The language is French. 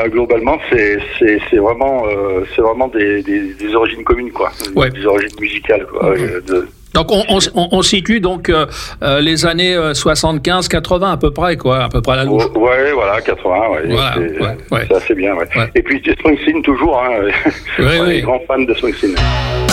globalement, c'est vraiment des origines communes, quoi. Ouais. Des origines musicales, quoi. Donc on situe donc les années 75-80 à peu près, quoi, à peu près à la louche. Ouais, voilà, 80, ouais. Voilà, c'est assez bien, ouais. Ouais. Et puis Springsteen toujours, hein. Oui, Grand fan de Springsteen.